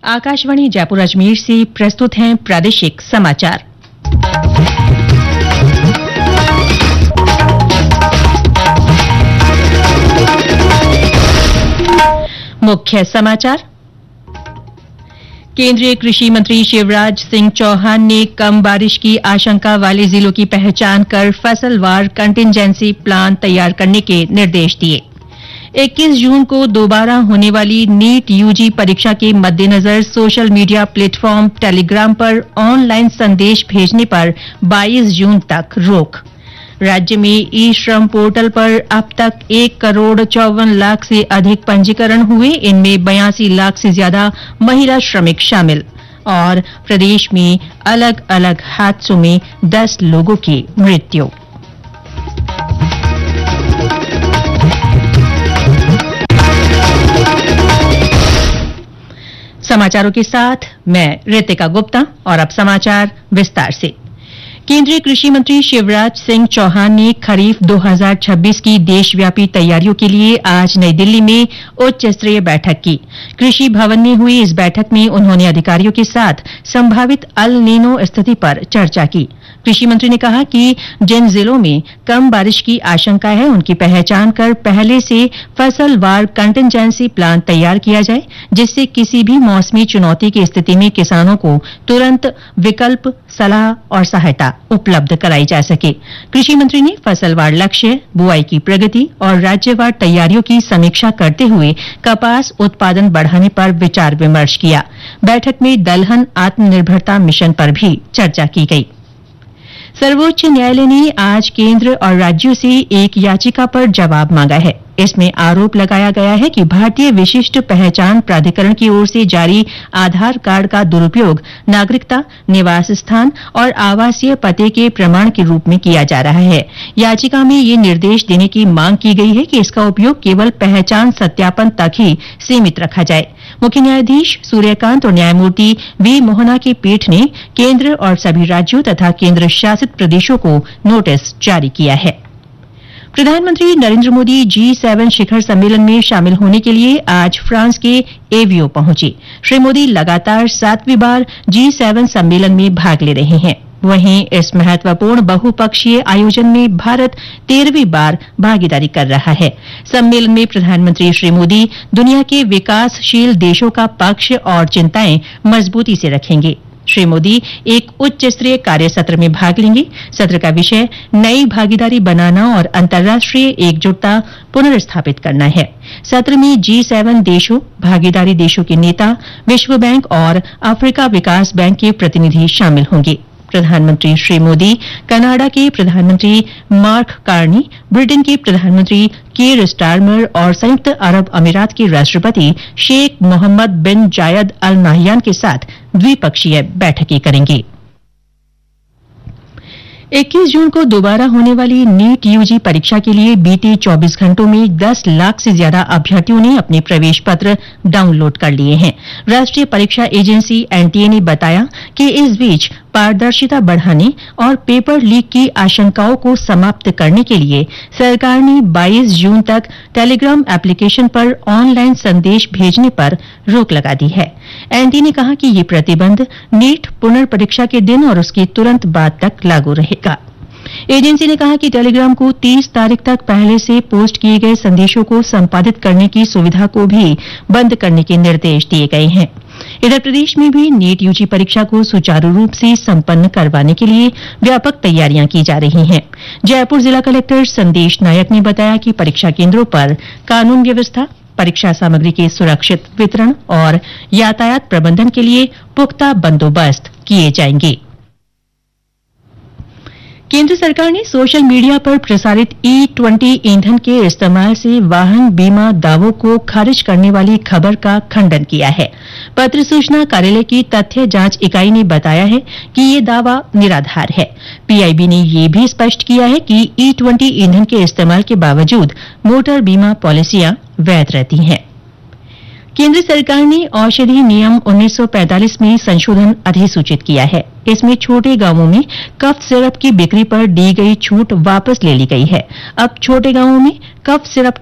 आकाशवाणी जयपुर अजमेर से प्रस्तुत हैं प्रादेशिक समाचार। मुख्य समाचार। केंद्रीय कृषि मंत्री शिवराज सिंह चौहान ने कम बारिश की आशंका वाले जिलों की पहचान कर फसलवार कंटिंजेंसी प्लान तैयार करने के निर्देश दिए। 21 जून को दोबारा होने वाली नीट यूजी परीक्षा के मद्देनजर सोशल मीडिया प्लेटफॉर्म टेलीग्राम पर ऑनलाइन संदेश भेजने पर 22 जून तक रोक। राज्य में ई श्रम पोर्टल पर अब तक 1,54,00,000 से अधिक पंजीकरण हुए, इनमें 82 लाख से ज्यादा महिला श्रमिक शामिल। और प्रदेश में अलग अलग हादसों में 10 लोगों की मृत्यु। समाचारों के साथ मैं रितिका गुप्ता और अब समाचार विस्तार से। केंद्रीय कृषि मंत्री शिवराज सिंह चौहान ने खरीफ 2026 की देशव्यापी तैयारियों के लिए आज नई दिल्ली में उच्च स्तरीय बैठक की। कृषि भवन में हुई इस बैठक में उन्होंने अधिकारियों के साथ संभावित अल नीनो स्थिति पर चर्चा की। कृषि मंत्री ने कहा कि जिन जिलों में कम बारिश की आशंका है, उनकी पहचान कर पहले से फसलवार कंटिंजेंसी प्लान तैयार किया जाए, जिससे किसी भी मौसमी चुनौती की स्थिति में किसानों को तुरंत विकल्प, सलाह और सहायता उपलब्ध कराई जा सके। कृषि मंत्री ने फसलवार लक्ष्य, बुआई की प्रगति और राज्यवार तैयारियों की समीक्षा करते हुए कपास उत्पादन बढ़ाने पर विचार विमर्श किया। बैठक में दलहन आत्मनिर्भरता मिशन पर भी चर्चा की गई। सर्वोच्च न्यायालय ने आज केंद्र और राज्यों से एक याचिका पर जवाब मांगा है। इसमें आरोप लगाया गया है कि भारतीय विशिष्ट पहचान प्राधिकरण की ओर से जारी आधार कार्ड का दुरुपयोग नागरिकता, निवास स्थान और आवासीय पते के प्रमाण के रूप में किया जा रहा है। याचिका में ये निर्देश देने की मांग की गई है कि इसका उपयोग केवल पहचान सत्यापन तक ही सीमित रखा जाए। मुख्य न्यायाधीश सूर्यकांत और न्यायमूर्ति वी मोहना की पीठ ने केंद्र और सभी राज्यों तथा केंद्र शासित प्रदेशों को नोटिस जारी किया है। प्रधानमंत्री नरेंद्र मोदी G7 शिखर सम्मेलन में शामिल होने के लिए आज फ्रांस के एवियो पहुंचे। श्री मोदी लगातार 7वीं बार G7 सम्मेलन में भाग ले रहे हैं। वहीं इस महत्वपूर्ण बहुपक्षीय आयोजन में भारत 13वीं बार भागीदारी कर रहा है। सम्मेलन में प्रधानमंत्री श्री मोदी दुनिया के विकासशील देशों का पक्ष और चिंताएं मजबूती से रखेंगे। श्री मोदी एक उच्च स्तरीय कार्य सत्र में भाग लेंगे। सत्र का विषय नई भागीदारी बनाना और अंतर्राष्ट्रीय एकजुटता पुनर्स्थापित करना है। सत्र में G7 देशों, भागीदारी देशों के नेता, विश्व बैंक और अफ्रीका विकास बैंक के प्रतिनिधि शामिल होंगे। प्रधानमंत्री श्री मोदी कनाडा के प्रधानमंत्री मार्क कार्नी, ब्रिटेन के प्रधानमंत्री कीर स्टारमर और संयुक्त अरब अमीरात के राष्ट्रपति शेख मोहम्मद बिन जायद अल नाहयान के साथ द्विपक्षीय बैठकें करेंगे। 21 जून को दोबारा होने वाली नीट यूजी परीक्षा के लिए बीते 24 घंटों में 10 लाख से ज्यादा अभ्यर्थियों ने अपने प्रवेश पत्र डाउनलोड कर लिए हैं। राष्ट्रीय परीक्षा एजेंसी एनटीए ने बताया कि इस बीच पारदर्शिता बढ़ाने और पेपर लीक की आशंकाओं को समाप्त करने के लिए सरकार ने 22 जून तक टेलीग्राम एप्लीकेशन पर ऑनलाइन संदेश भेजने पर रोक लगा दी है। एनटीए ने कहा कि ये प्रतिबंध नीट पुनर्परीक्षा के दिन और उसके तुरंत बाद तक लागू रहेगा। एजेंसी ने कहा कि टेलीग्राम को 30 तारीख तक पहले से पोस्ट किए गए संदेशों को संपादित करने की सुविधा को भी बंद करने के निर्देश दिए गए हैं। इधर प्रदेश में भी नीट यूजी परीक्षा को सुचारू रूप से संपन्न करवाने के लिए व्यापक तैयारियां की जा रही हैं। जयपुर जिला कलेक्टर संदेश नायक ने बताया कि परीक्षा केंद्रों पर कानून व्यवस्था, परीक्षा सामग्री के सुरक्षित वितरण और यातायात प्रबंधन के लिए पुख्ता बंदोबस्त किए जाएंगे। केंद्र सरकार ने सोशल मीडिया पर प्रसारित E20 ईंधन के इस्तेमाल से वाहन बीमा दावों को खारिज करने वाली खबर का खंडन किया है। पत्र सूचना कार्यालय की तथ्य जांच इकाई ने बताया है कि ये दावा निराधार है। पीआईबी ने यह भी स्पष्ट किया है कि E20 ईंधन के इस्तेमाल के बावजूद मोटर बीमा पॉलिसियां वैध रहती हैं। केंद्र सरकार ने औषधि नियम 1945 में संशोधन अधिसूचित किया है। इसमें छोटे गांवों में कफ सिरप की बिक्री पर दी गई छूट वापस ले ली गई है। अब छोटे गांवों में कफ सिरप